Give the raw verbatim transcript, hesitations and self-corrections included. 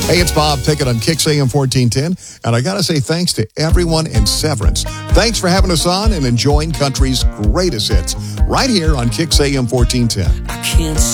Hey, it's Bob Pickett on Kix A M fourteen ten, and I got to say thanks to everyone in Severance. Thanks for having us on and enjoying country's greatest hits right here on Kix A M fourteen ten. I can't